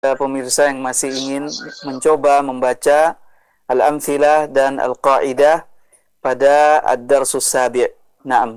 pemirsa yang masih ingin mencoba membaca al-amthilah dan al-qaidah pada ad-darsus sabi'. Naam.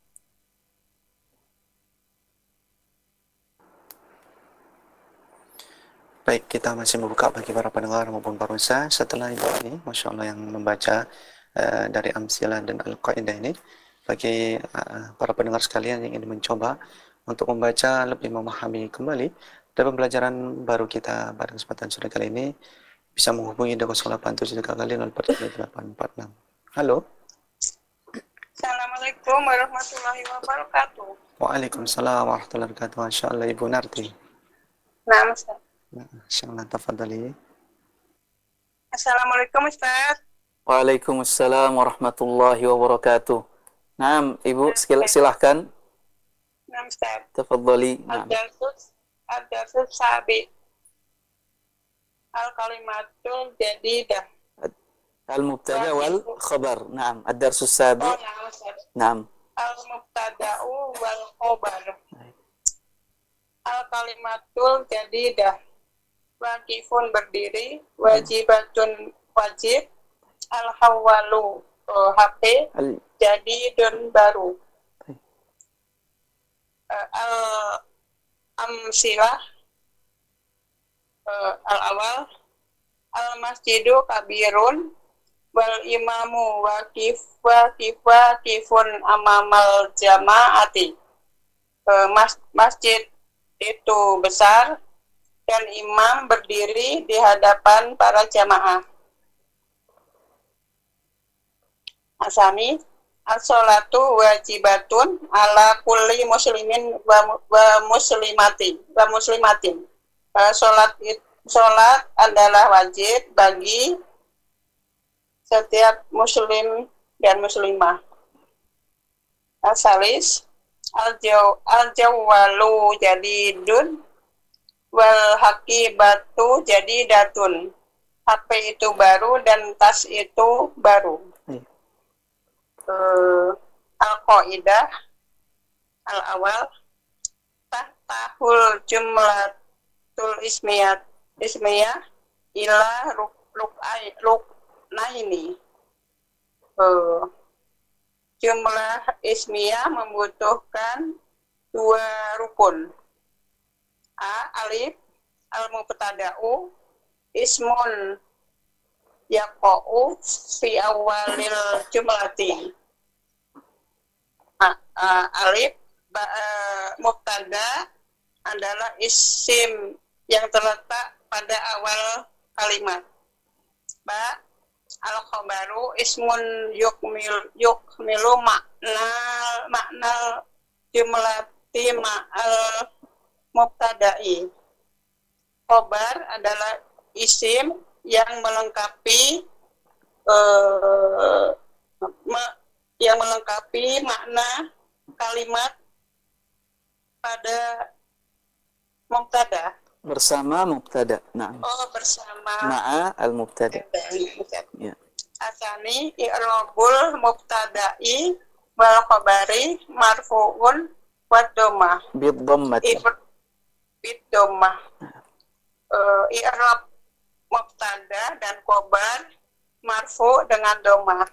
Baik, kita masih membuka bagi para pendengar maupun pemirsa setelah ini, Masya Allah yang membaca dari Amsilah dan Al-Qaidah ini. Bagi para pendengar sekalian yang ingin mencoba untuk membaca lebih memahami kembali dari pembelajaran baru kita pada kesempatan sore kali ini, bisa menghubungi 0873 kali 04846. Halo. Assalamualaikum warahmatullahi wabarakatuh. Waalaikumsalam warahmatullahi wabarakatuh. Masya Allah, Ibu Narti. Nah, Ustaz. Masya Allah, tafadhali. Assalamualaikum, Ustaz. Waalaikumsalam warahmatullahi wabarakatuh. Naam, Ibu, silahkan. Nah, Ustaz. Tafadhali. Naam. Ad-darsus sabi. Al-kalimatul jadidah. Al-mubtada wal khabar. Naam, ad-darsus sabi. Oh, nah, Ustaz. Naam. Al-mubtada'u wal khabar. Al-kalimatul jadidah. Waqifun berdiri, wajibatun wajib, al-hawalu HP, jadidun baru. Al-amsilah al-awal, al-masjidu kabirun, wal imamu waqifun amamal jama'ati. Masjid itu besar dan imam berdiri di hadapan para jamaah. Asani, as-sholatu wajibatun ala kulli muslimin wa muslimatin. Sholat adalah wajib bagi setiap muslim dan muslimah. Asalis, al-jawwalu jadidun wal hakibatu jadi datun. HP itu baru dan tas itu baru. Al-qaidah al-awal, tahtahul jumlatul ismiyah ila ruknaini. Jumlah ismiyah membutuhkan 2 rukun. Alif al-mubtada'u ismun yaqa'u fi awalil jumlati. Alif mubtada adalah isim yang terletak pada awal kalimat. Ba al-khabaru ismun yukmilu makna jumlati ma'al mubtada'i. Khobar adalah isim yang melengkapi makna kalimat pada mubtada. Bersama mubtada. Naam. Oh, bersama. Ma'a al-mubtada. Ya. Asani i'rabul mubtada'i wal khabari marfu'un wa dhammah. Bid-dhammati. Bid-dhammah. I'rab mubtada dan khabar marfu dengan dhammah.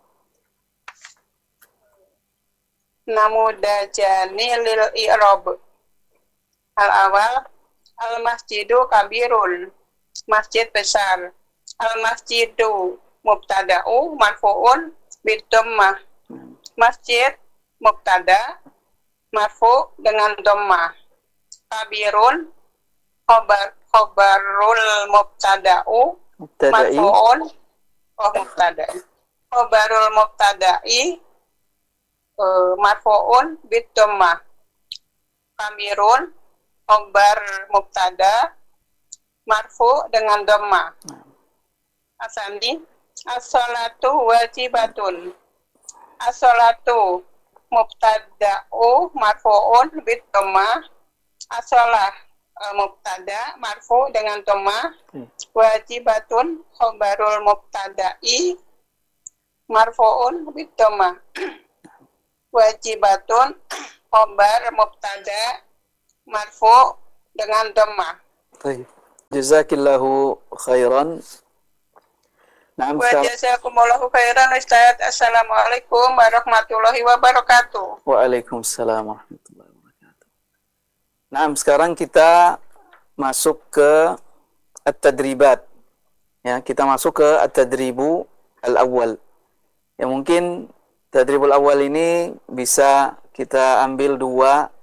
Namudajani lil i'rab. Al-awal, al-masjidu kabirun, masjid besar. Al-masjidu mubtada'u marfu'un bid-dhammah. Masjid mubtada marfu dengan dhammah. Kabirun khobarul mubtada'u marfu'un mubtada. Khobarul mubtada'i marfu'un bid-dhammah. Kabirun khobar mubtada marfu dengan dhammah. Asani as-sholatu wajibatun. As-sholatu mubtada'u marfu'un bid dhammah. As-sholah mubtada marfu dengan dhammah. Wajibatun khobarul mubtada'i marfu'un bid dhammah. Wajibatun khobar mubtada marfu dengan dhammah. Jazakillahu khairan. Nah, Wa jazakumullahu khairan Ustaz. Assalamualaikum warahmatullahi wabarakatuh. Waalaikumsalam warahmatullahi wabarakatuh. Nah, sekarang kita masuk ke at-tadribat. Ya, kita masuk ke at-tadribu al-awwal. Ya, mungkin tadribul awal ini bisa kita ambil dua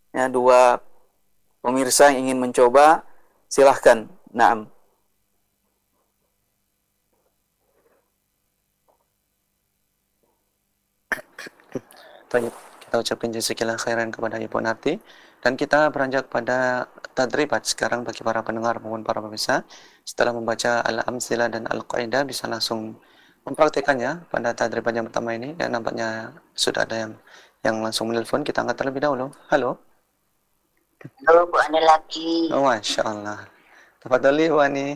pemirsa yang ingin mencoba, silahkan. Naam. Baik, kita ucapkan jazakallahu khairan kepada Ibu Narti dan kita beranjak pada tadribat sekarang bagi para pendengar maupun para pemirsa. Setelah membaca al-amsilah dan al-qaidah bisa langsung mempraktekannya pada tadribat yang pertama ini dan nampaknya sudah ada yang langsung menelpon. Kita angkat terlebih dahulu. Halo. Halo, Bu Ani lagi. Oh, Masya Allah. Tafadhali Bu Ani.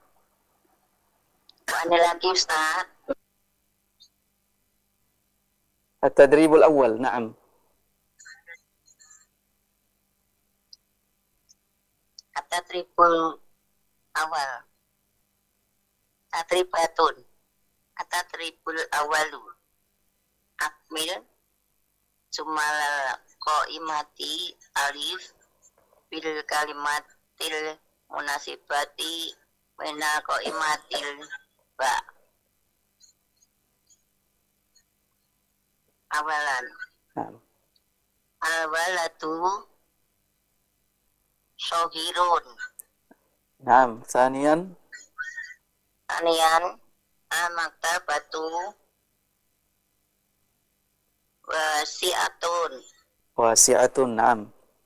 Bu Ani lagi, Ustaz. At-tadribul awal, na'am. At-tadribul awal. Tadribatun. At-tadribul awalu. Akmil. Sumalal qaimati alif. Bil kalimatil munasibati. Minal qaimatil ba. Awalan. Naam. Al-waladu sohirun. Naam. Sanian. Anian al-maktabatu wasi'atun. Wasi'atun. Naam.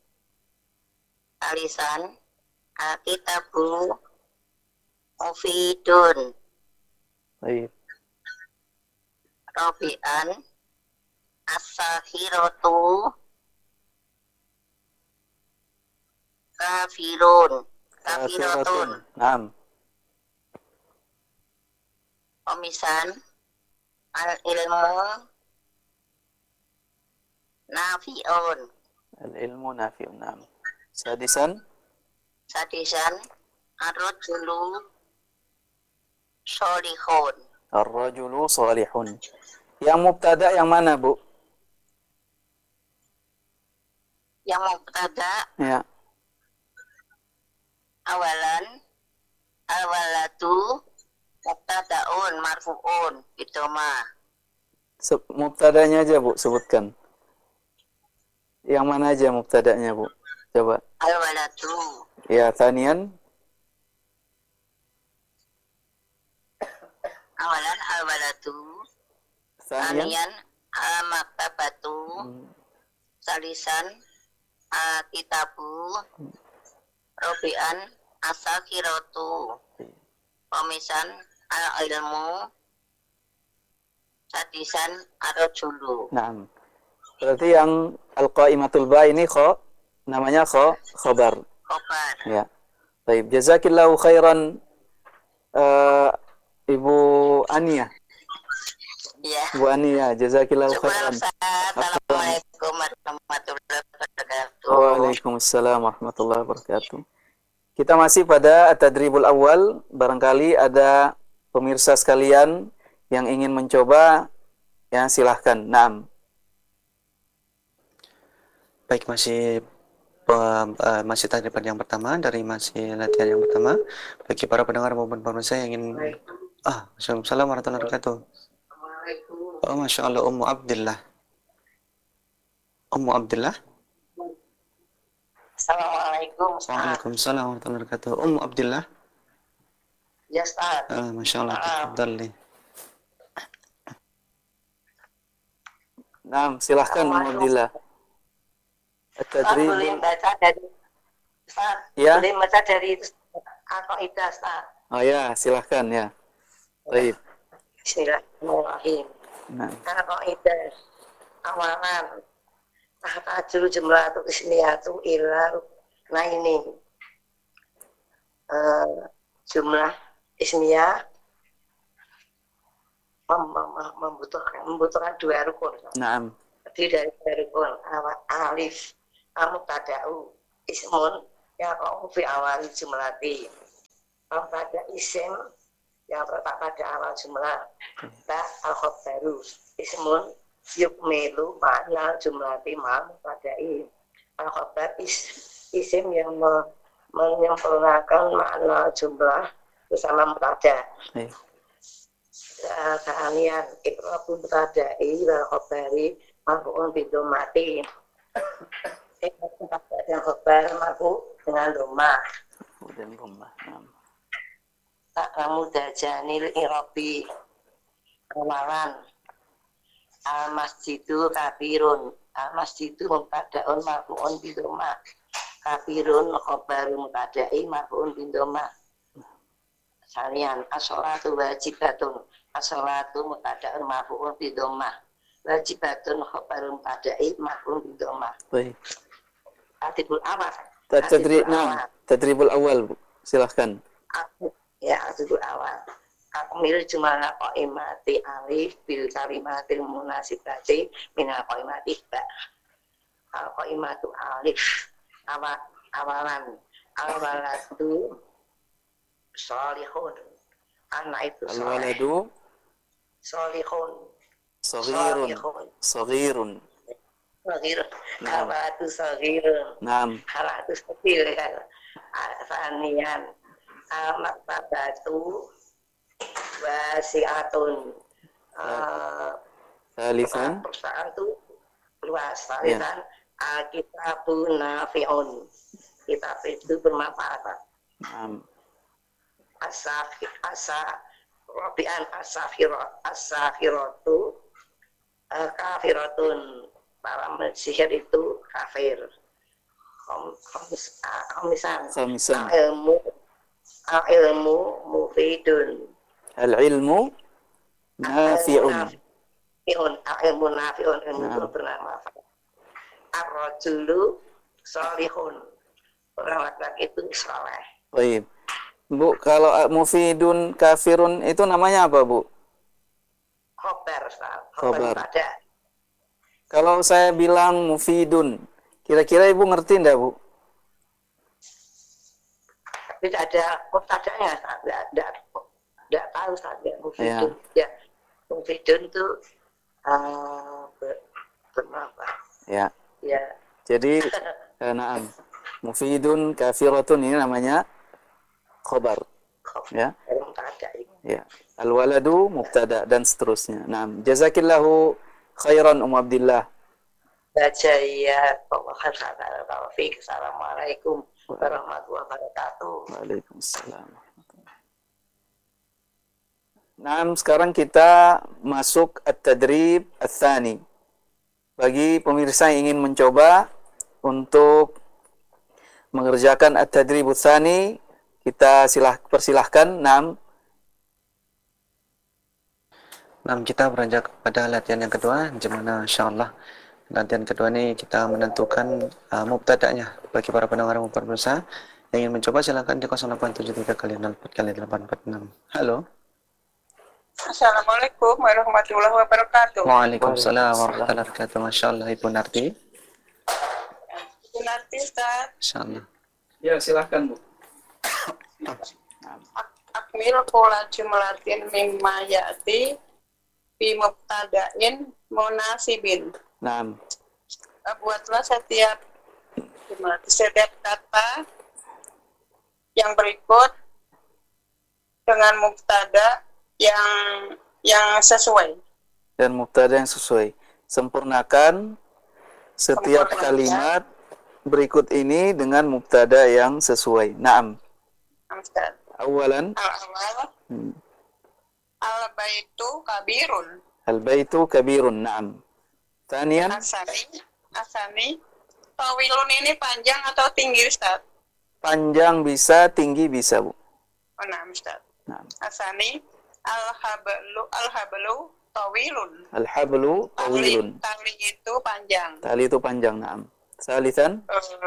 Alisan al-kitabu mufidun. Baik. Robi'an as-sahiratu kafirun. Kafiratun. Naam. Komisan al-ilmu nafi'un. Al-ilmu nafi'un. Naam. Sadisan. Sadisan ar-rajulu sholihun. Ar-rajulu salihun. Yang mubtada yang mana, Bu? Yang mubtada Ya. awalan al-waladu mubtadaun marfu'un gitu mah. Mubtadanya aja, Bu, sebutkan. Yang mana aja mubtadanya, Bu? Coba. Al-waladu Ya, tanian. awalan al-waladu Tanian. anian al-maktabatu salisan al-kitabu robian as-sakhiratu komisan al-ilmu sadisan ar-rajulu. Naam. Berarti yang al-qaimatul ba ini namanya khabar. Khobar. Ya. Baik, jazakillahu khairan Ibu Ania. Ya. Bu Ania, jazakillahu Syukur khairan. Ustaz. Assalamualaikum warahmatullahi wabarakatuh. Waalaikumsalam warahmatullahi wabarakatuh. Kita masih pada at-tadribul awal. Barangkali ada pemirsa sekalian yang ingin mencoba, ya silahkan. Naam. Baik, masih tadribat yang pertama dari masih latihan yang pertama bagi para pendengar maupun pemirsa yang ingin Assalamualaikum warahmatullahi wabarakatuh. Oh, Masya Allah, Ummu Abdillah. Assalamualaikum. Waalaikumsalam warahmatullahi wabarakatuh. Ummu Abdillah. Ya, Ustaz. Masya Allah, tafadhali. Naam, silahkan Ummu Abdillah. At-tadrib. Boleh baca dari Ustaz. Ya. Boleh baca dari Al-Qaidah, Ustaz. Oh ya, silahkan ya. Baik. Bismillahirrahmanirrahim. Nah, Al-Qaidah awalan tahtajul jumlatu ismiyatu ila nah ini jumlah ismiyah membutuhkan dua rukun. naam. Terdiri dari dua rukun. Alif mubtada'u ismun ya fi awal jumlati pada isim yang terletak pada awal jumlah. Ta al-khobaru ismun yukmilu makna jumlah timah mubtada'i. Al-khobar isim yang menyempurnakan makna jumlah bersama mubtada. Keahlian ikrabu mubtada'i wal khobari marfu'un bidomati. Mubtada dan khobar marfu dengan domah. Dan domah. Kamu dajanil irabi amalan al masjidu kabirun. Al masjidu mubtada'un marfu'un bidomah. Kabirun khobarun mubtada'i marfu'un bidomah. Salian as-sholatu wajibatun. As-sholatu mubtada'un marfu'un bidomah. Wajibatun khobarun mubtada'i marfu'un bidomah. Baik. Tadribul awal. Tadribul awal, Bu. Silahkan. Ya, tadribul awal. Akmil jumlah qaimati alif bil kalimatil munasibati minal qaimati ba. Al qaimatu alif awalan al-waladu sholihun. Anak itu Al-waladu sholihun. saghirun. Saghirun. Al-waladu saghirun. Naam. Al-waladu kecil kan. Sanian al-maktabatu wasi'atun. Salisan. Perusahaan itu luas. Salisan al-kitabu nafi'un. Kitab itu bermanfaat. Naam. Robian asafiratu kafiratun. Para sihir itu kafir. Khamisan al-ilmu mufidun. Al-ilmu nafi'un. Al-ilmu nafi'un. Ilmu itu bermanfaat. Ar-rajulu sholihun. Orang laki-laki itu soleh. Baik. Bu, kalau mufidun kafirun itu namanya apa, Bu? Khobar. Khobar. Kalau saya bilang mufidun, kira-kira Ibu ngerti enggak, Bu? Tidak ada mubtada'nya, tidak tahu saja mufidun. Ya, mufidun itu bermanfaat. Ya. Ya. Jadi, naam. Mufidun kafiratun ini namanya khobar. Ya. Ya. Al-waladu mubtada dan seterusnya. Naam. Jazakillahu khairan Abdillah. Jaya Assalamualaikum warahmatullahi wabarakatuh. Waalaikumsalam. Nah, sekarang kita masuk at-tadrib ats-tsani. Bagi pemirsa yang ingin mencoba untuk mengerjakan at-tadrib ats-tsani, kita persilahkan. Kita beranjak pada latihan yang kedua, di mana insyaallah latihan kedua ini kita menentukan mubtada'nya. Bagi para pendengar maupun pemirsa yang ingin mencoba, silakan di 0873 kali 04 kali 846. Halo. Assalamualaikum warahmatullahi wabarakatuh. Waalaikumsalam warahmatullahi wabarakatuh. Masyaallah, Ibu Narti. Ibu Narti, Ustaz. Insyaallah. Ya, silakan, Bu. Akmil pola jumlatin mimma ya'ti bi mubtada'in munasibin. Naam. Buatlah setiap kata yang berikut dengan mubtada yang sesuai. Dan mubtada yang sesuai. Sempurnakan setiap kalimat berikut ini dengan mubtada yang sesuai. Naam. Awalan. Al-awal. Al-baitu kabirun. Al-baitu kabirun. Naam. Tanian. Asani. Tawilun ini panjang atau tinggi, Ustaz? Panjang bisa, tinggi bisa, Bu. Oh, nah, Ustaz. Naam. Asani. Al-hablu tawilun. Al-hablu tawilun. Tali itu panjang. Tali itu panjang. Naam. Salisan.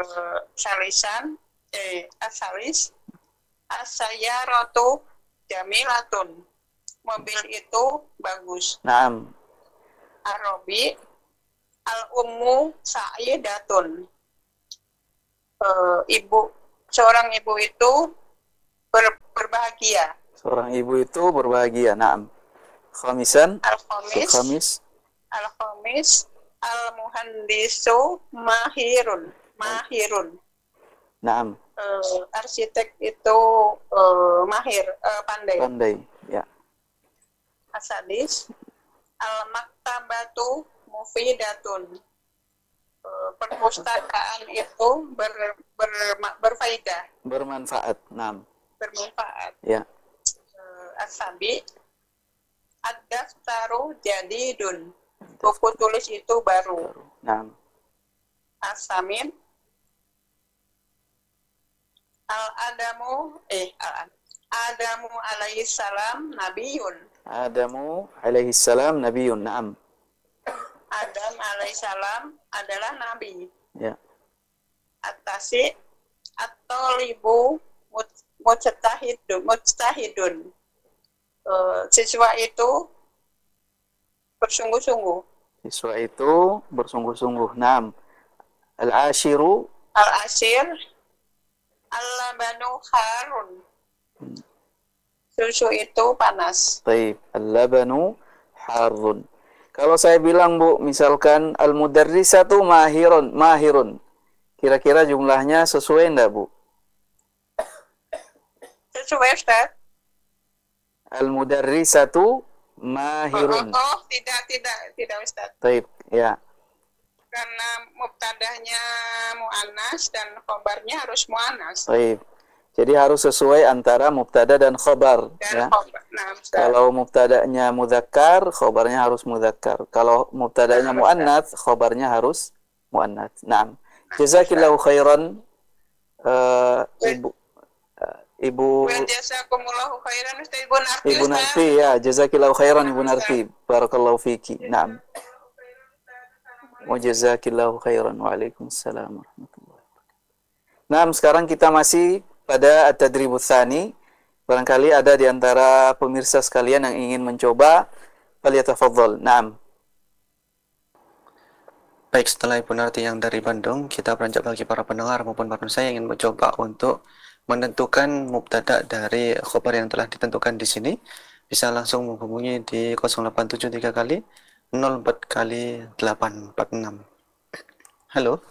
Asalis. As-sayyaratu jamilatun. Mobil itu bagus. Naam. Arabi. Al-ummu sa'idatun. Seorang ibu itu berbahagia. berbahagia. Seorang ibu itu berbahagia. Naam. Khamisan. Al-khamis. Al-khamis. Al-khamis. Al-muhandisu mahirun. Mahirun. Naam. Arsitek itu mahir, pandai. Pandai. Ya. Asadis. Al-maktabatu mufidatun. Perpustakaan itu berfaedah, Bermanfaat. Naam. bermanfaat. Ya. Asabi. Ad-daftaru jadidun. Buku tulis itu baru. Naam. Asamin. Adamu alaihi salam nabiyun. Adamu alaihi salam nabiyun. Naam. Adam alaihi salam adalah nabi. Ya. Atasi at-talibu mujtahidun. Siswa itu bersungguh-sungguh. Siswa itu bersungguh-sungguh. Naam. Al-ashiru. Al-ashir al-labanu harun. Susu itu panas. Taib. Al-labanu harun. Kalau saya bilang, Bu, misalkan al-mudarrisatu mahirun. Kira-kira jumlahnya sesuai enggak, Bu? Sesuai, Ustaz? Al-mudarrisatu mahirun. Oh, tidak, Ustaz. Taib. Ya. Karena mubtadahnya mu'annas dan khobarnya harus mu'annas. Taib. Jadi harus sesuai antara mubtada dan khobar. Dan Ya. khobar. Nah, Ustaz. Kalau mubtadanya mudzakkar, khobarnya harus mudzakkar. Kalau mubtadanya muannats, khobarnya harus muannats. Naam. Jazakillahu khairan, Ibu Wa jazakumullahu khairan, Ustaz. Ibu Narti, ya. Jazakillahu khairan, Ibu Narti. Barakallahu fiki. Naam. Wa jazakillahu khairan. Waalaikumsalam warahmatullahi wabarakatuh. Naam, sekarang kita masih pada at-tadribus tsani. Barangkali ada di antara pemirsa sekalian yang ingin mencoba, falyatafadhal. Naam. Baik, setelah Ibu Narti yang dari Bandung, kita beranjak bagi para pendengar maupun pemirsa yang ingin mencoba untuk menentukan mubtada dari khobar yang telah ditentukan di sini. Bisa langsung menghubungi di 0873 kali 04 kali 846. Halo.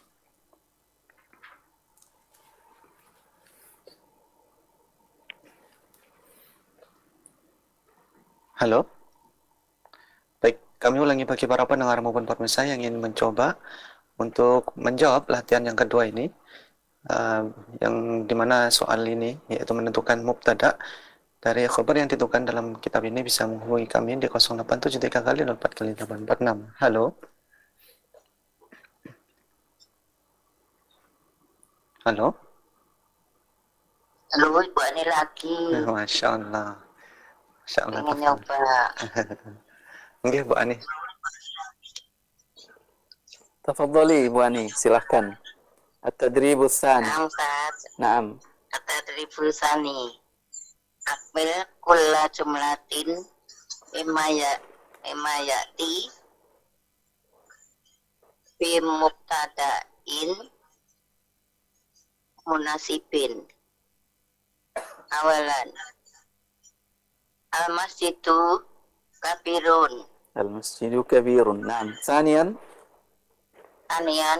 Halo. Baik, kami ulangi bagi para pendengar maupun pemirsa yang ingin mencoba untuk menjawab latihan yang kedua ini, yang dimana soal ini yaitu menentukan mubtada dari khobar yang ditentukan dalam kitab ini. Bisa menghubungi kami di 0873 kali 04 kali 846. Halo. Halo. Halo, Ibu Ani lagi. Masya Allah. Masya Allah. Pengen nyoba. Nggih, Bu Ani. Tafadhali, Ibu Ani, silahkan. At-tadribus tsani. Naam, Ustaz. Naam. At-tadribul tsani. Akmil kulla jumlatin mimma ya'ti fi mubtada'in munasibin. Awalan, al-masjidu kabirun. Al-masjidu kabirun. Naam. Tsaniyan. Anian,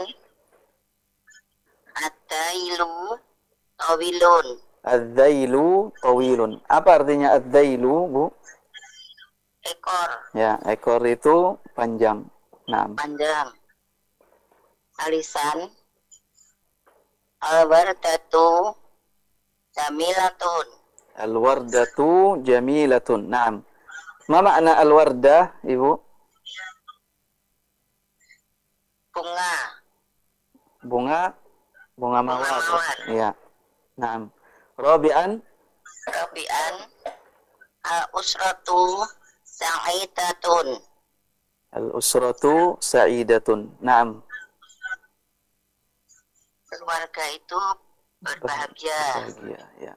ad-dailu tawilun. Ad-dailu tawilun. Apa artinya ad-dailu, Bu? Ekor Ya, ekor itu panjang. Naam. panjang. Alisan, al-wardatu jamilatun. Al-wardatu jamilatun. Naam. Ma makna al-wardah, Ibu? Bunga, Bunga mawar. mawar. Ya. Naam. Rabi'an, Rabian, al-usratu sa'idatun. al-usratu sa'idatun. Naam. Keluarga itu berbahagia. Bahagia, ya.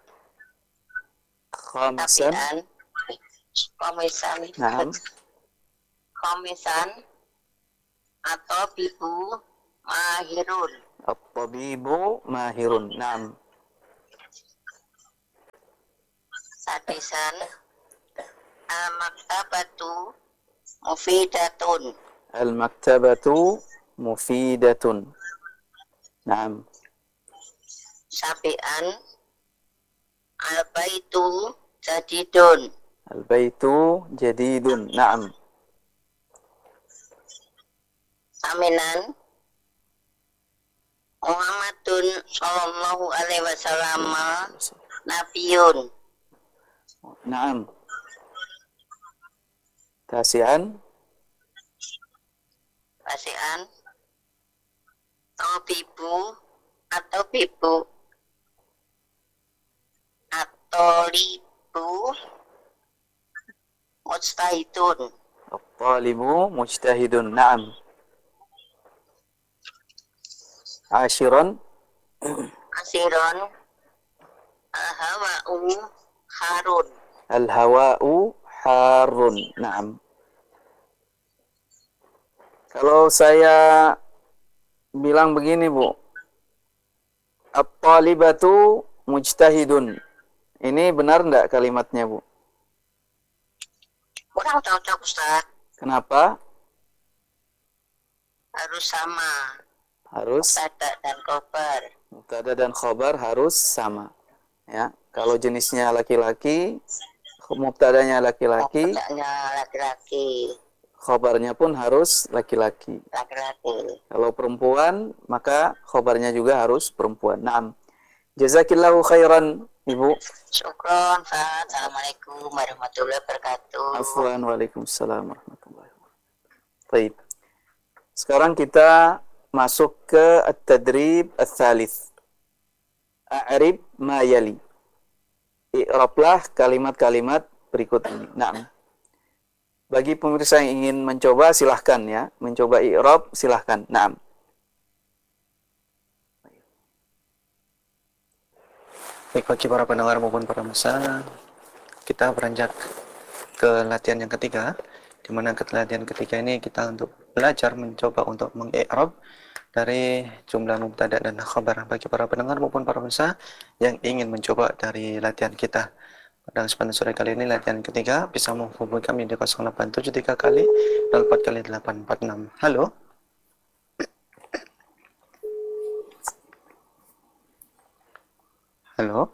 Khamisan, Rabian, komisan, naam. komisan atau bibu mahirun. At-tabibu mahirun. Naam. Sadisan al-maktabatu mufidatun. Al-maktabatu mufidatun. Naam. Sabian al-baitu jadidun. Al-baitu jadidun. Naam. Saminan Muhammadun sallallahu alaihi wasallam nabiyun. Naam. Tasian. Pasian Tobibu atau bibu atau libu mujtahidun. At-talibu mujtahidun. Naam. Ashiran. Asiron al-hawa'u harun. Al-hawa'u harun. Naam. Kalau saya bilang begini, Bu. At-talibatu mujtahidun. Ini benar enggak kalimatnya, Bu? Kurang cocok, Ustaz. Kenapa? Harus sama. Harus Mubtada dan khobar. mubtada dan khobar harus sama. Ya, kalau jenisnya laki-laki, mubtadanya laki-laki, Mubtadanya laki-laki. khobarnya pun harus laki-laki. Laki-laki. Kalau perempuan, maka khobarnya juga harus perempuan. Naam. Jazakillahu khairan, Ibu. Syukron, Ustaz. Assalamualaikum warahmatullahi wabarakatuh. Afwan, waalaikumsalam warahmatullahi wabarakatuh. Baik. Sekarang kita masuk ke at-tadrib ats-tsalits. A'rib ma yali. I'rablah kalimat-kalimat berikut ini. Naam. Bagi pemirsa yang ingin mencoba, silahkan ya. Mencoba i'rab, silahkan. Naam. Baik, bagi para pendengar maupun para pemirsa, kita beranjak ke latihan yang ketiga, di mana ke latihan ketiga ini kita untuk belajar mencoba untuk meng-i'rab dari jumlah mubtada dan khabar. Bagi para pendengar maupun para pemirsa yang ingin mencoba dari latihan kita pada kesempatan sore kali ini, latihan ketiga, bisa menghubungi kami di 0873 kali 04 kali 846. Halo. Halo.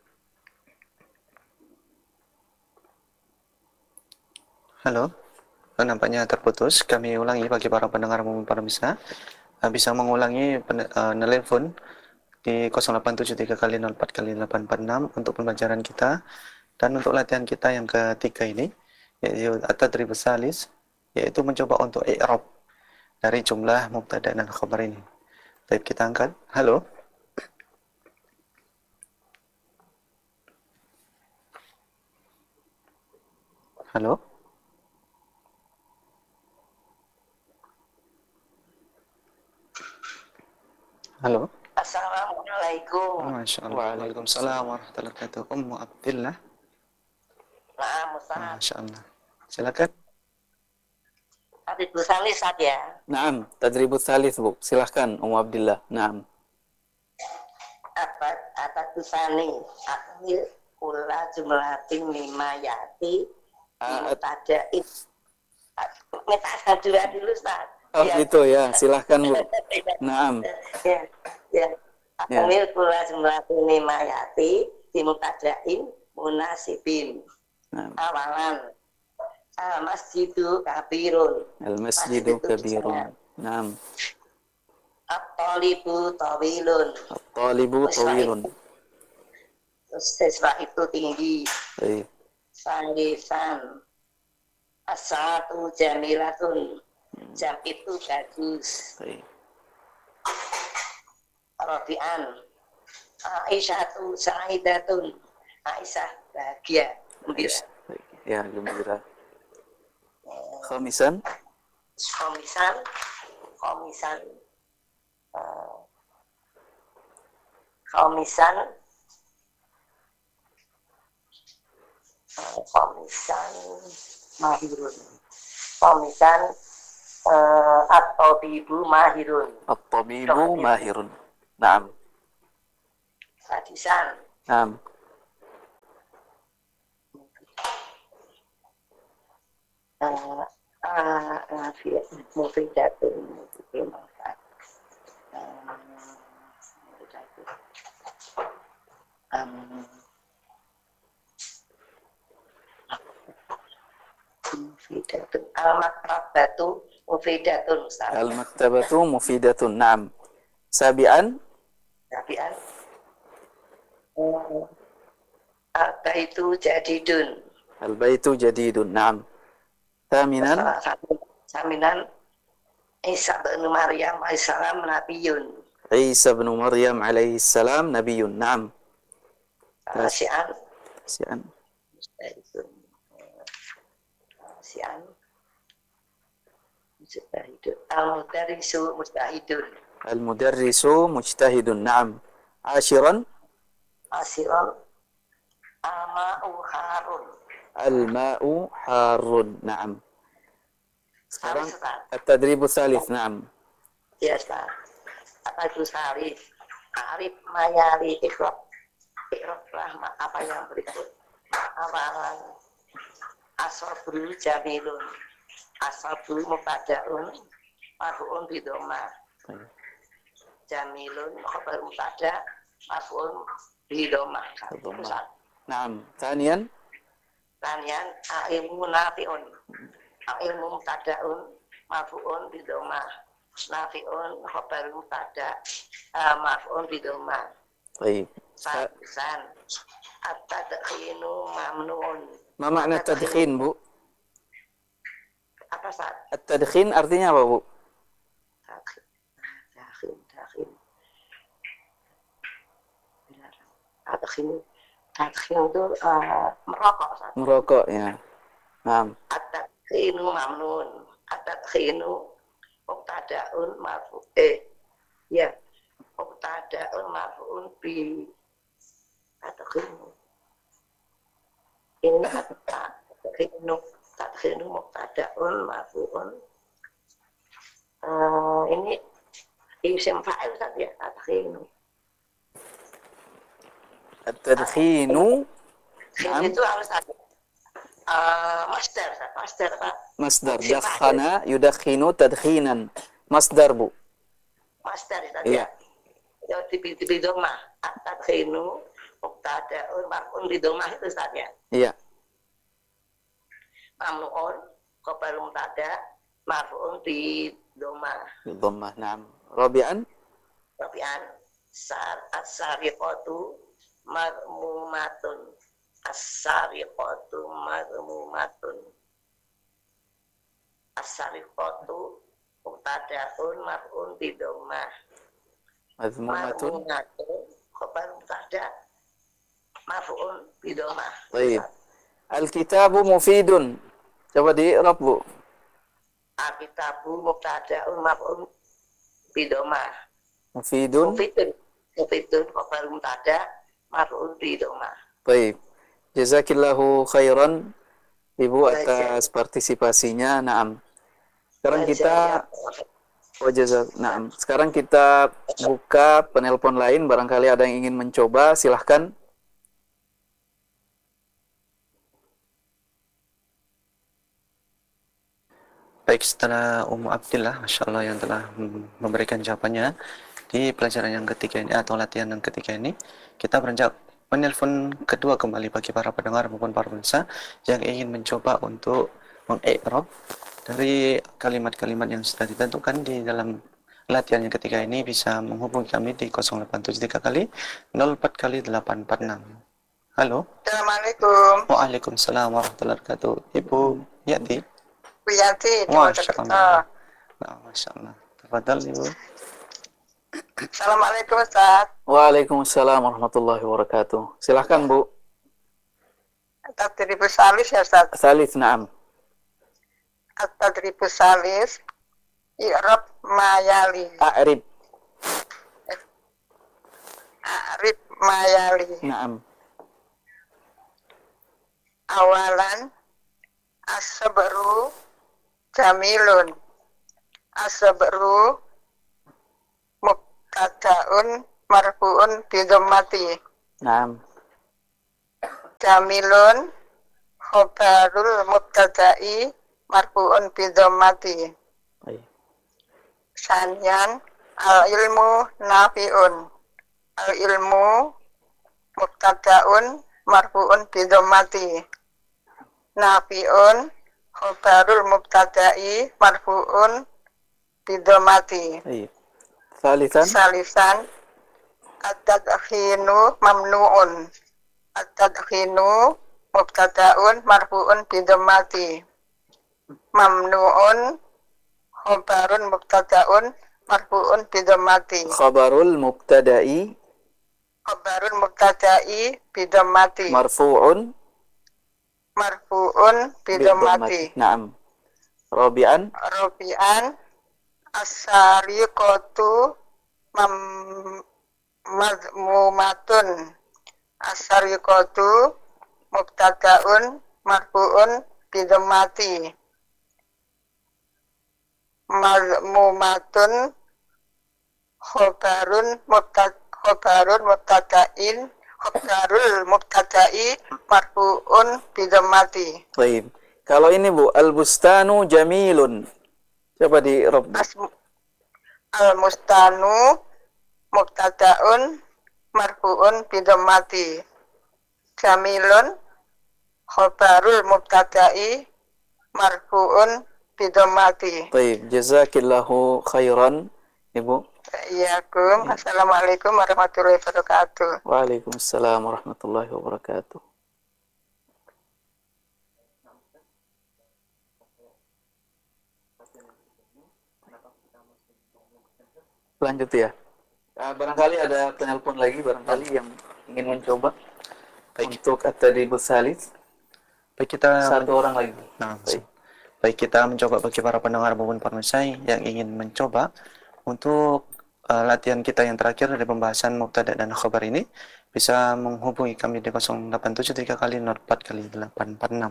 Halo. Nampaknya terputus. Kami ulangi bagi para pendengar maupun para pemirsa. Bisa mengulangi nelpon di 0873 kali 04 kali 846 untuk pembelajaran kita. Dan untuk latihan kita yang ketiga ini, yaitu at-tadribus tsalis, yaitu mencoba untuk i'rab dari jumlah mubtada dan khabar ini. Baik, kita angkat. Halo. Halo. Halo. Assalamualaikum. Masya Allah. Waalaikumsalam warahmatullahi wabarakatuh. Ummu Abdillah. Nah, Ustaz. Masya Allah. Silakan. Tadi tulisannya Ustaz ya. Naam. Tadribus tsalits, Bu. Silahkan, Ummu Abdillah. Naam. Apa tulisannya? Akhir kula jumlatin lima yati. Tadain. Minta dulu Ustaz. Oh, gitu ya. Silahkan, Bu. Naam. Ya. Akhir kula jumlatin lima yati. Dimutadain munasibin. Naam. Awalan. Al-masjidu kabirun. Al-masjidu kabirun. Naam. At-talibu tawilun. At-talibu tawilun. Siswa itu tinggi. Baik. Salisan. As-salatu jamilatun. Jam itu bagus. Baik. Rabi'an. Aisyatu sa'idatun. Aisyah bahagia. Gembira. Baik. Ya, gembira. Khamisan. Komisan. Komisan. Komisan. Komisan mahirun. Komisan atau ibu mahirun. At-tabibu mahirun. Naam. Sadisan. Naam. mufidatun bermanfaat. Mufidatun al-maktabatu mufidatun Ustaz. Al-maktabatu mufidatun. Naam. Sabi'an. Sabi'an al-baitu jadidun. Al-baitu jadidun. Naam. Thaminan. Saminan Isa bin Maryam alaihissalam nabiyun. Isa bin Maryam alaihi salam nabiyun. Naam. Sian Sian. Sian mujtahidun. Al-mudarrisu mujtahidun. Al-mudarrisu mujtahidun. Naam. Ashiran. Asiran al-ma'u harun. Al-ma'u harun. Naam. Sekarang Ustaz. at-tadribu tsalits. Naam. Ya Ustaz. Apa itu salif? Arif mayali ikhlas. Ikhlaslah apa yang berikut. Awalan asabru jamilun. Asabru mubtada'un marfu'un bidhamma. Jamilun khabar mubtada' marfu'un bidhamma. Naam. Thaniyan. Tanian ilmu nafi'un. Ilmu mubtada'un marfu'un bidhamma. Nafi'un khabar mubtada' marfu'un bidhamma. Baik. Salisan at-tadkhinu mamnu'un. Ma makna tadkhin, Bu? Apa Ustaz? At-tadkhin artinya apa, Bu? Tadkhin. Tadkhin itu merokok Ustaz. Merokok, ya. Naam. At-tadkhinu mamnu'un. At-tadkhinu mubtada'un marfu' ya. Mubtada'un marfu'un bi tadkhinu. Ini tadkhinu mubtada'un marfu'un. Ini isim fa'il Ustaz ya, tadkhinu. At-tadkhinu. Naam. Itu harus ada masdar Ustaz. Masdar apa? Masdar. Dakhana yudakhinu tadkhinan. Masdar, Bu. Masdar Ustaz Iya. ya. Di domah. At-tadkhinu mubtada'un marfu'un di domah itu Ustaz ya. Iya. Mamnu'un khabar mubtada' marfu'un di domah. Dhammah. Naam. Rabi'an. Rabi'an as-sariqatu marmumatun. As-sariqatu marmumatun. As-sariqatu mubtada'un marfu'un di domah. Madhmumatun. Marmumatun khabar mubtada' marfu'un di domah. Baik. Al-kitabu mufidun. Coba di-i'rab, Bu. Al-kitabu mubtada'un marfu'un bi domah. Mufidun. Mufidun khabar mubtada' marfu'un bi domah. Baik. Jazakillahu khairan, Ibu, atas partisipasinya. Naam. Sekarang kita buka penelpon lain, barangkali ada yang ingin mencoba, silahkan. Baik, setelah Ummu Abdillah, Masya Allah, yang telah memberikan jawabannya di pelajaran yang ketiga ini atau latihan yang ketiga ini, kita beranjak menelpon kedua kembali bagi para pendengar maupun para pemirsa yang ingin mencoba untuk meng-i'rab dari kalimat-kalimat yang sudah ditentukan di dalam latihan yang ketiga ini, bisa menghubungi kami di 0873 kali 04 kali 846. Halo. Assalamualaikum. Waalaikumsalam warahmatullahi wabarakatuh. Ibu Yati. Bu Yanti. Masya Allah. Masya Allah. Tafadhal Ibu. Assalamualaikum Ustaz. Waalaikumsalam warahmatullahi wabarakatuh. Silahkan, Bu. At-tadribus salis ya Ustaz. Salis, naam. At-tadribus salis i'rab mayali. A'rib. A'rib mayali. Naam. Awalan as-sabru jamilun. As-sabru mubtada'un marfu'un bi dhammati. Naam. Jamilun khabarul mubtada'i marfu'un bi dhammati. Baik. Sanian al-ilmu nafi'un. Al-ilmu mubtada'un marfu'un bi dhammati. Nafi'un khabarul mubtada'i marfu'un bi dhammati. Baik. Salisan. Salisan at-tadkhinu mamnu'un. At-tadkhinu mubtada'un marfu'un bi dhammati. Mamnu'un khabarun mubtada'un marfu'un bi dhammati. Khabarul mubtada'i Khabarun mubtada'i bi dhammati. marfu'un Marfu'un bi dhammati. Naam. Rabi'an. Rabi'an as-sariqatu mazmumatun. As-sariqatu mubtada'un marfu'un bi dhammati. Mazmumatun khabarul mubtada'i marfu'un bi dhammati. Baik. Kalau ini Bu, al-bustanu jamilun. Coba di Rob. Al-mustanu mubtada'un marfu'un bi dhammati. Jamilun khabarul mubtada'i marfu'un bi dhammati. Baik, jazakillahu khairan, Ibu. Iyakum. Assalamualaikum warahmatullahi wabarakatuh. Waalaikumsalam warahmatullahi wabarakatuh. Lanjut ya. Barangkali ada penelpon lagi, barangkali yang ingin mencoba. Baik. Untuk at-tadribus salis. Baik, kita Satu orang lagi. Nah, Baik. baik, kita mencoba bagi para pendengar maupun pemirsa yang ingin mencoba untuk latihan kita yang terakhir dari pembahasan mubtada dan khabar ini, bisa menghubungi kami di 0873 kali 04 kali 846.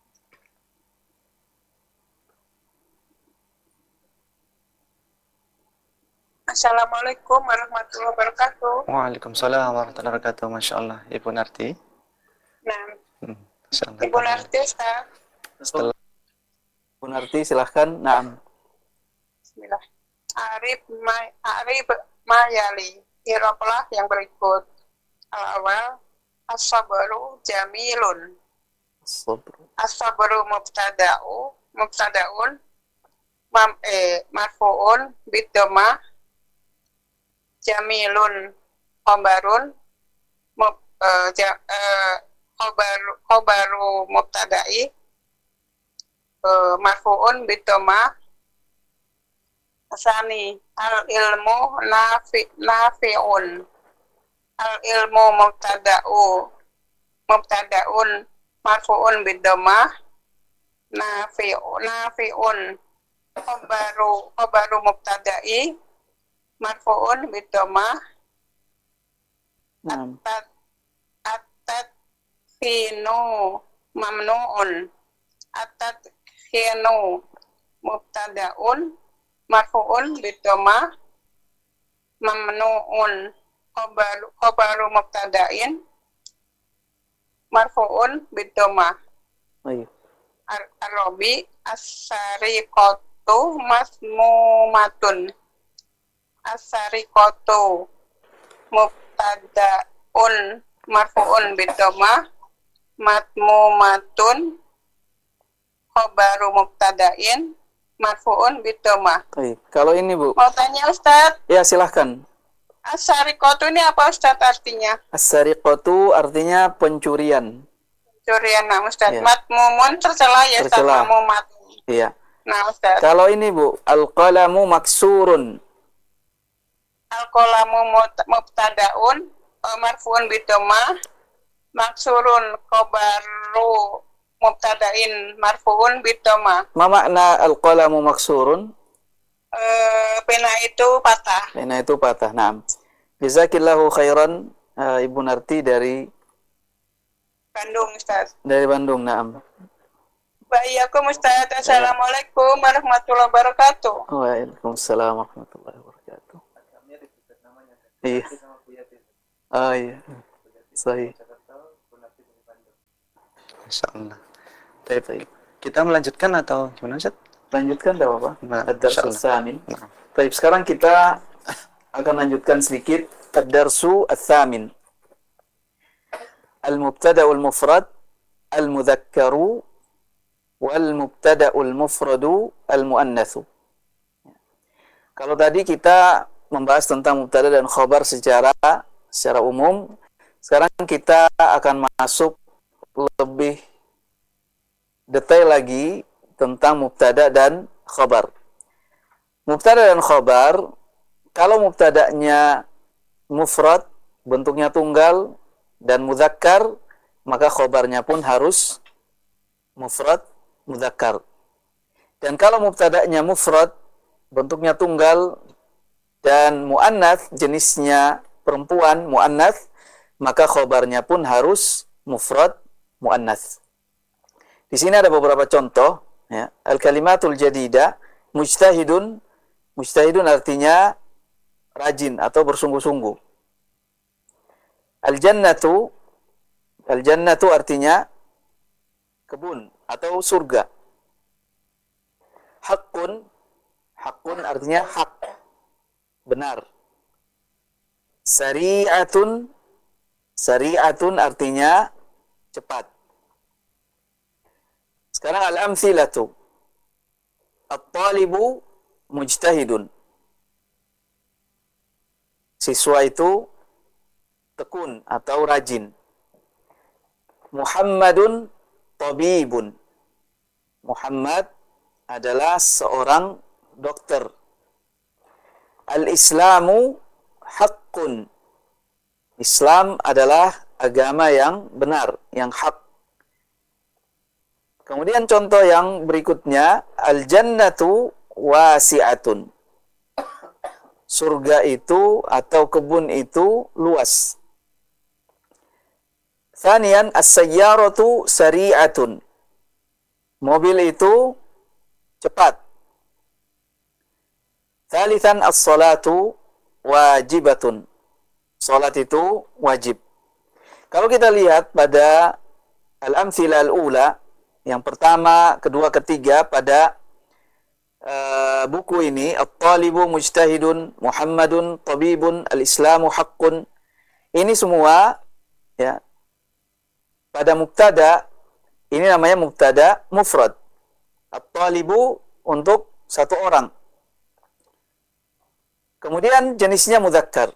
Assalamualaikum warahmatullahi wabarakatuh. Waalaikumsalam warahmatullahi wabarakatuh. Masya Allah, Ibu Narti. Nah, Masya Allah. Ibu Narti, Ustaz. Setelah Bu Narti silahkan. Naam. Bismillah. Arif mayali. Iraplah yang berikut. Al-awal as-sabru jamilun. Sabr. As-sabru mubtada'un marfu'un bid-dhammah. Jamilun khabarun khabaru mubtada'i marfu'un bid-dhammah. Asani al-ilmu nafi'un. Al-ilmu mubtada'un marfu'un bid-dhammah. Nafi'un khabaru mubtada'i marfu'un bid-dhammah. Naam. At-tadkhinu mamnu'un. At-tadkhinu mubtada'un marfu'un bid-dhammah. Mamnu'un khabaru mubtada'in marfu'un bid-dhammah. Baik. Ar-rabi as-sariqatu masmumatun. As-sariqatu mubtada'un marfu'un bid-dhammah. Matmumatun khabaru mubtada'in marfu'un bid-dhammah. Baik. Kalau ini Bu. Mau tanya Ustaz, Ya, silahkan. as-sariqatu ini apa Ustaz artinya? As-sariqatu artinya pencurian. Curian, nah Ustaz. Ya. Matmumun tercela ya Ustaz. Tercela. Matmumat. Iya. Nah Ustaz. Kalau ini Bu, al-qalamu maksurun. Al-qalamu mubtada'un marfu'un bid-dhammah. Maksurun khabaru mubtada'in marfu'un bid-dhammah. Ma makna al-qalamu maksurun? Pena itu patah. Pena itu patah. Naam. Jazakillahu khairan, Ibu Narti dari Bandung Ustaz. Bandung. Naam. Waalaikumsalam Ustaz. Assalamualaikum warahmatullahi wabarakatuh. Waalaikumsalam warahmatullahi wabarakatuh. Iya. Oh iya. Sahih. Masya Allah. Baik. Kita melanjutkan atau gimana, Ustaz? Lanjutkan tidak apa-apa. Nah, Ad-darsu insyaallah. tsamin. Nah. Baik, sekarang kita akan lanjutkan sedikit ad-darsu ats-tsamin. Al-mubtada'ul mufrad, al-mudzakkaru, wal mubtada'ul mufradu, al-muannatsu. Kalau tadi kita membahas tentang mubtada dan khabar secara umum, sekarang kita akan masuk lebih detail lagi tentang mubtada dan khabar. Mubtada dan khabar, kalau mubtadanya mufrad, bentuknya tunggal dan mudzakkar, maka khabarnya pun harus mufrad mudzakkar. Dan kalau mubtadanya mufrad, bentuknya tunggal dan muannats, jenisnya perempuan muannats, maka khabarnya pun harus mufrad muannats. Di sini ada beberapa contoh, ya. Al-kalimatul jadidah, mujtahidun. Mujtahidun artinya rajin atau bersungguh-sungguh. Al-jannatu artinya kebun atau surga. Haqqun artinya hak, benar. Sari'atun artinya cepat. Sekarang al-amthilatu. At-talibu mujtahidun. Siswa itu tekun atau rajin. Muhammadun tabibun. Muhammad adalah seorang dokter. Al-Islamu haqqun. Islam adalah agama yang benar, yang hak. Kemudian contoh yang berikutnya, al-jannatu wasi'atun. Surga itu atau kebun itu luas. Thaniyan as-sayyaratu sari'atun. Mobil itu cepat. Thalithan as-salatu wajibatun. Salat itu wajib. Kalau kita lihat pada al-amthila al-ula, yang pertama, kedua, ketiga pada buku ini, at-talibu mujtahidun, Muhammadun tabibun, al-islamu haqqun. Ini semua ya pada mubtada, ini namanya mubtada mufrad. At-talibu untuk satu orang. Kemudian jenisnya mudzakkar.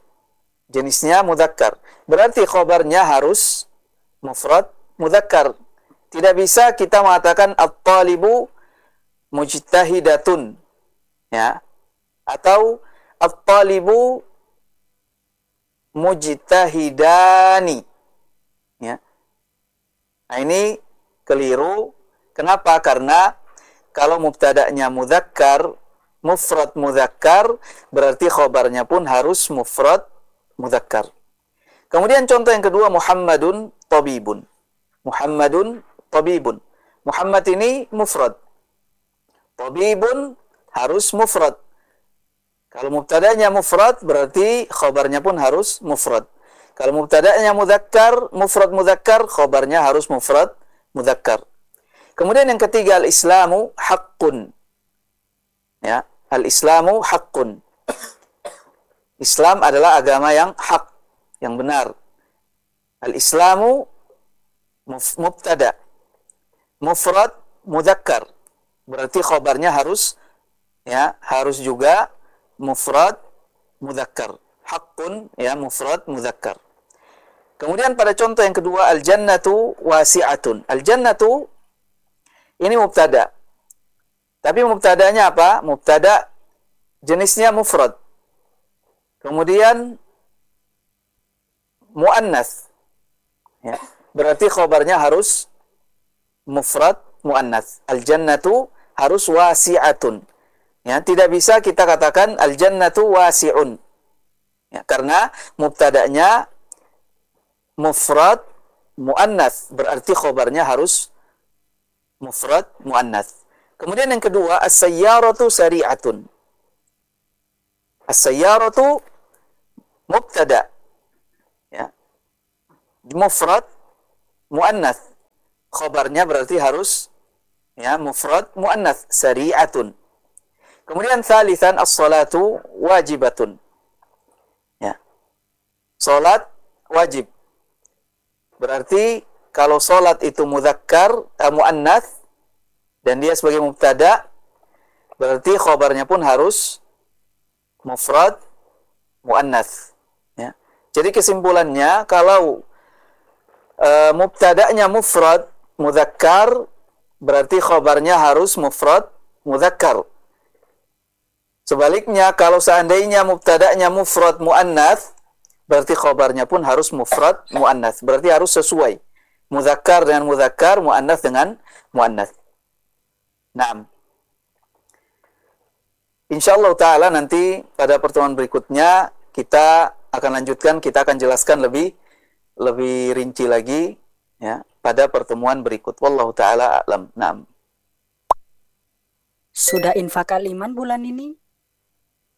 Berarti khabarnya harus mufrad mudzakkar. Tidak bisa kita mengatakan at-talibu mujtahidatun, ya, atau at-talibu mujtahidani, ya. Nah, ini keliru. Kenapa? Karena kalau mubtada'nya mudzakkar, mufrad mudzakkar, berarti khabarnya pun harus mufrad mudzakkar. Kemudian contoh yang kedua, Muhammadun tabibun. Muhammadun tabibun. Muhammad ini mufrad. Tabibun harus mufrad. Kalau mubtada'nya mufrad, berarti khabarnya pun harus mufrad. Kalau mubtada'nya mudzakkar, mufrad mudzakkar, khabarnya harus mufrad mudzakkar. Kemudian yang ketiga, al-islamu haqqun. Ya, al-islamu haqqun. Islam adalah agama yang hak, yang benar. Al-islamu mubtada, mufrad mudzakkar. Berarti khabarnya harus juga mufrad mudzakkar. Haqqun, ya, mufrad mudzakkar. Kemudian pada contoh yang kedua, al-jannatu wasi'atun. Al-jannatu ini mubtada. Tapi mubtadanya apa? Mubtada jenisnya mufrad. Kemudian muannats. Ya, berarti khabarnya harus mufrad muannats. Al-jannatu harus wasi'atun. Ya, tidak bisa kita katakan al-jannatu wasi'un. Ya, karena mubtada'nya mufrad muannats, berarti khabarnya harus mufrad muannats. Kemudian yang kedua, as-sayyaratu sari'atun. As-sayyaratu mubtada, ya, mufrad muannats, khabarnya berarti harus Ya, mufrad muannats, sari'atun. Kemudian tsalitsan as-salatu wajibatun. Ya. Salat wajib. Berarti kalau salat itu mudzakkar, muannats dan dia sebagai mubtada, berarti khabarnya pun harus mufrad muannats. Ya. Jadi kesimpulannya kalau mubtada'nya mufrad mudzakkar, berarti khabarnya harus mufrad mudzakkar. Sebaliknya kalau seandainya mubtada'nya mufrad muannats, berarti khabarnya pun harus mufrad muannats. Berarti harus sesuai. Mudzakkar dengan mudzakkar, muannats dengan muannats. Naam. Insyaallah taala nanti pada pertemuan berikutnya kita akan lanjutkan, kita akan jelaskan lebih rinci lagi ya pada pertemuan berikut. Wallahu taala a'lam. Naam. Sudah infak Al-Iman bulan ini?